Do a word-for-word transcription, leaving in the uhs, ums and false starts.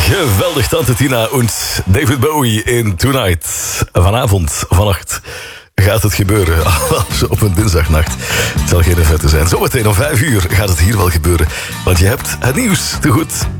Geweldig, Tante Tina en David Bowie in Tonight. Vanavond, vannacht gaat het gebeuren. Op een dinsdagnacht. Het zal geen vette zijn. Zometeen om vijf uur gaat het hier wel gebeuren. Want je hebt het nieuws te goed.